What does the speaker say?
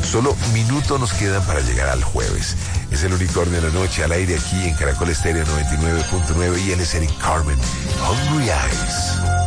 Solo minutos nos quedan para llegar al jueves. Es el Unicornio de la Noche al aire aquí en Caracol Estéreo 99.9 y él es Eric Carmen. Hungry Eyes.